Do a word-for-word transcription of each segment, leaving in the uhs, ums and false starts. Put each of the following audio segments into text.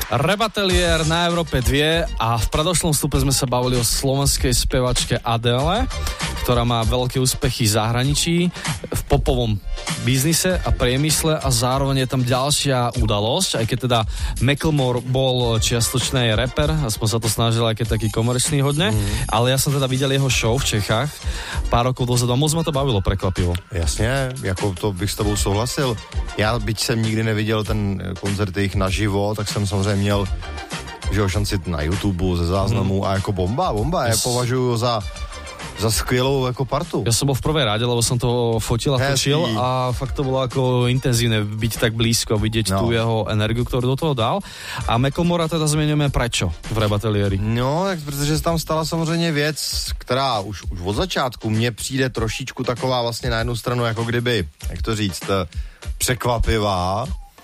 Rebatelier na Európe dva a v predošlom vstupe sme sa bavili o slovenskej spevačke Adele, ktorá má veľké úspechy v zahraničí, v popovom biznise a priemysle a zároveň je tam ďalšia udalosť, aj keď teda Macklemore bol čiastočný rapper, aspoň sa to snažil, aj keď taký komerčný hodne, mm. ale ja som teda videl jeho show v Čechách pár rokov dozadu a moc ma to bavilo prekvapivo. Jasně, jako to bych s tebou souhlasil. Já byť jsem nikdy neviděl ten koncert jejich naživo, tak jsem samozřejmě měl že ho šanci na YouTube ze záznamu mm. a jako bomba, bomba, yes. Já považuji za za skvělou jako partu. Ja som bol v prvej ráde, lebo som to fotil a točil a fakt to bolo ako intenzívne byť tak blízko, vidieť no. tú jeho energiu, ktorú do toho dal. A Macklemora teda zmienujeme prečo v Rebatelieri? No, tak protože se tam stala samozřejmě věc, která už, už od začátku mně přijde trošičku taková vlastně na jednu stranu jako kdyby, jak to říct, překvapivá.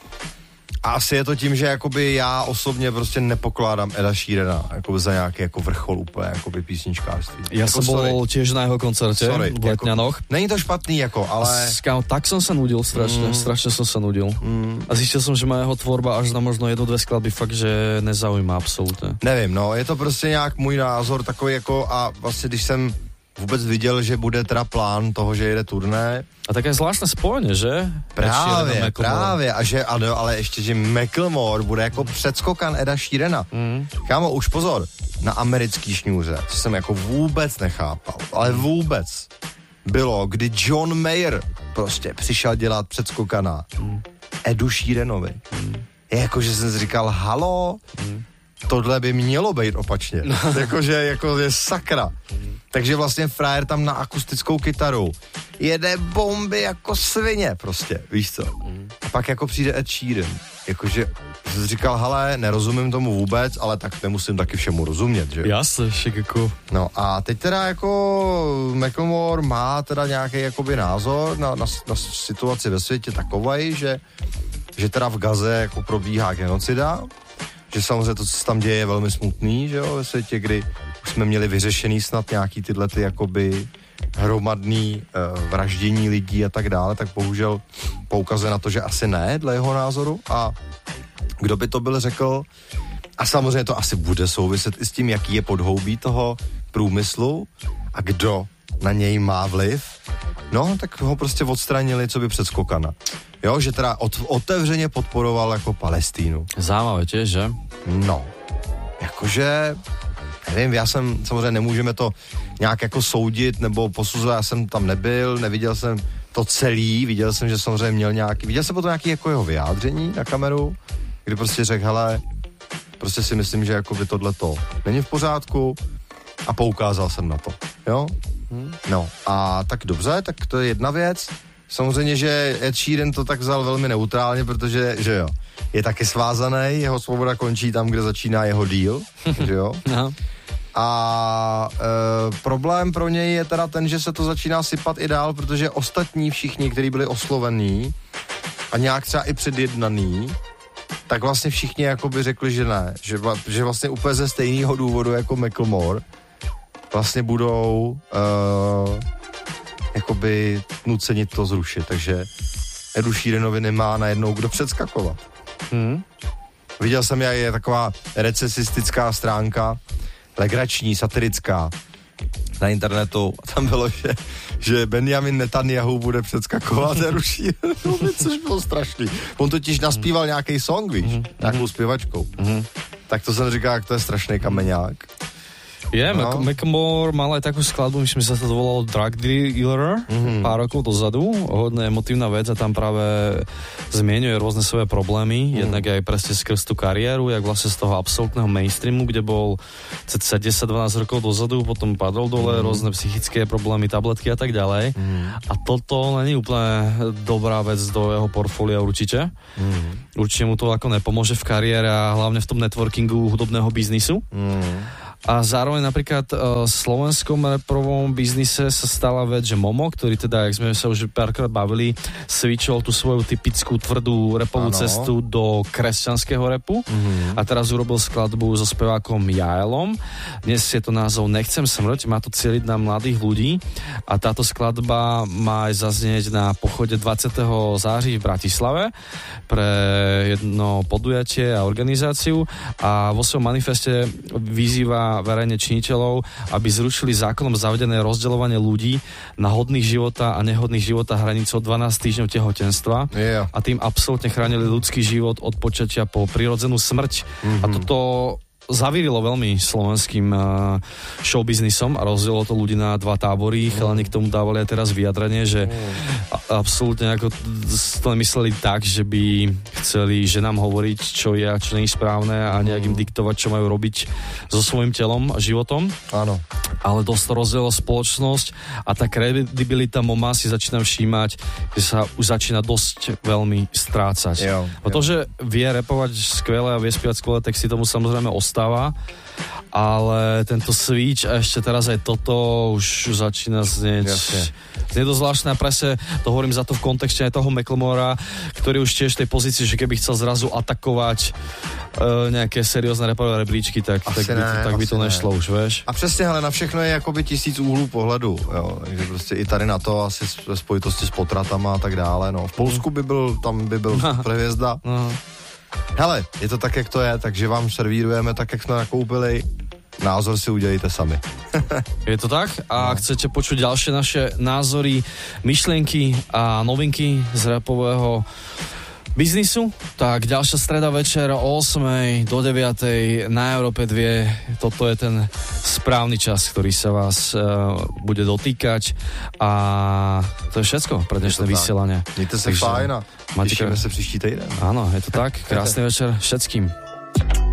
A asi je to tím, že jakoby já osobně prostě nepokládám Eda Sheerana jakoby za nějaký jako vrchol úplně jakoby písničkářství. Já jako jsem byl těž na jeho koncerte sorry, v Letňanoch. Jako, není to špatný jako, ale... Skámo, tak jsem se nudil strašně, mm. strašně jsem se nudil. Mm. A zjistil jsem, že má jeho tvorba až na možno jedno, dvě skladby fakt, že nezaujímá absolutně. Nevím, no, je to prostě nějak můj názor takový jako a vlastně když jsem vůbec viděl, že bude teda plán toho, že jede turné. A také zvláštné spojenie, že? Právě, právě. A že, ano, ale ještě, že Macklemore bude jako předskokan Eda Sheerana. Mm. Kámo, už pozor, na americký šňůře, co jsem jako vůbec nechápal, ale vůbec bylo, kdy John Mayer prostě přišel dělat předskokana mm. Edu Sheeranovi. Mm. Je jako, že jsem si říkal, halo, mm. tohle by mělo být opačně. Jakože jako je sakra. Takže vlastně frajer tam na akustickou kytaru jede bomby jako svině prostě, víš co. A pak jako přijde Ed Sheeran. Jakože jsi říkal, hele, nerozumím tomu vůbec, ale tak nemusím taky všemu rozumět, že? Jasně, však jako. No a teď teda jako Macklemore má teda nějaký jakoby názor na, na, na situaci ve světě takovej, že, že teda v Gaze jako probíhá genocida, že samozřejmě to, co se tam děje, je velmi smutný, že jo, ve světě, kdy už jsme měli vyřešený snad nějaký tyhle ty jakoby hromadný uh, vraždění lidí a tak dále, tak bohužel poukazuje na to, že asi ne, dle jeho názoru. A kdo by to byl řekl, a samozřejmě to asi bude souviset i s tím, jaký je podhoubí toho průmyslu a kdo na něj má vliv, no, tak ho prostě odstranili, co by předskokana. Jo, že teda od, otevřeně podporoval jako Palestínu. Zámavé těž, že? No, jakože, nevím, já jsem, samozřejmě nemůžeme to nějak jako soudit nebo posuzovat, já jsem tam nebyl, neviděl jsem to celý, viděl jsem, že samozřejmě měl nějaký, viděl jsem potom nějaký jako jeho vyjádření na kameru, kdy prostě řekl, hele, prostě si myslím, že jako by tohleto není v pořádku a poukázal jsem na to, jo? Hmm. No a tak dobře, tak to je jedna věc. Samozřejmě, že Ed Sheeran to tak vzal velmi neutrálně, protože, že jo, je taky svázaný, jeho svoboda končí tam, kde začíná jeho deal, že jo. No. A e, problém pro něj je teda ten, že se to začíná sypat i dál, protože ostatní všichni, kteří byli oslovení a nějak třeba i předjednaný, tak vlastně všichni jakoby řekli, že ne, že, že vlastně úplně ze stejného důvodu jako Macklemore vlastně budou uh, jakoby nuceni to zrušit, takže Edu Sheeranovi nemá najednou kdo předskakovat. Hmm. Viděl jsem, jak je taková recesistická stránka, legrační, satirická na internetu a tam bylo, že, že Benjamin Netanyahu bude předskakovat Edu Sheeranovi, což bylo strašný. On totiž naspíval nějaký song, víš, hmm. nějakou zpěvačkou. Hmm. Tak to jsem říkal, jak to je strašný kameňák. Je, yeah, no. Macklemore mal aj takú skladbu, myslím, že sa to volalo Drug Dealer, mm-hmm. pár rokov dozadu, hodne emotívna vec a tam práve zmieňuje rôzne svoje problémy, mm. jednak aj presne skrz tú kariéru, jak vlastne z toho absolútneho mainstreamu, kde bol cca desať dvanásť rokov dozadu, potom padol dole, mm. rôzne psychické problémy, tabletky a tak ďalej. Mm. A toto není úplne dobrá vec do jeho portfólia určite. Mm. Určite mu to ako nepomôže v kariére a hlavne v tom networkingu hudobného biznisu. Mm. A zároveň napríklad v slovenskom repovom biznise sa stala vec, že Momo, ktorý teda, jak sme sa už párkrát bavili, switchol tú svoju typickú tvrdú repovú ano. cestu do kresťanského repu mm-hmm. a teraz urobil skladbu so spevákom Jaelom. Dnes je to názov Nechcem smrť, má to cieliť na mladých ľudí a táto skladba má aj zaznieť na pochode dvadsiateho září v Bratislave pre jedno podujatie a organizáciu a vo svojom manifeste vyzýva verejne činiteľov, aby zrušili zákonom zavedené rozdeľovanie ľudí na hodných života a nehodných života hranicou dvanásť týždňov tehotenstva yeah. a tým absolútne chránili ľudský život od počatia po prirodzenú smrť. Mm-hmm. A toto zavírilo veľmi slovenským uh, showbiznisom a rozdielo to ľudí na dva tábory. Mm. Chalani k tomu dávali aj teraz vyjadrenie, že mm. a, absolútne ako to nemysleli tak, že by chceli ženám hovoriť, čo je a čo nie je správne a nejak im diktovať, čo majú robiť so svojím telom a životom. Áno. Ale dosť to rozdielo spoločnosť a tá kredibilita Moma si začína všímať, že sa už začína dosť veľmi strácať. Jo, jo. To, že vie repovať skvelé a vie spievať skvelé texty, tomu samozrejme ostáva, ale tento switch a ešte teraz aj toto už začína znieť znie dosť zvláštne a presne to hovorím za to v kontexte aj toho Macklemora, ktorý už tiež v tej pozícii, že keby chcel zrazu atakovať uh, nejaké seriózne rapové rebríčky, tak, tak, by, ne, to, tak by to nešlo ne. už, vieš. A přesně, hele, na všechno je jakoby tisíc úhlů pohledu, jo, takže prostě i tady na to asi ve spojitosti s potratama a tak dále, no. V Polsku by byl, tam by byl superhvězda. No. Hele, je to tak, jak to je, takže vám servírujeme tak, jak jsme nakoupili. Názor si udělejte sami. Je to tak? A no. chcete počuť ďalšie naše názory, myšlienky a novinky z rapového biznisu? Tak ďalšia streda večer o ôsmej do deviatej na Európe dva. Toto je ten správny čas, ktorý sa vás uh, bude dotýkať a to je všetko pre dnešné vysielanie. Mějte se fajn a těšíme se příští týden. Áno, je to tak. Krásny večer všetkým.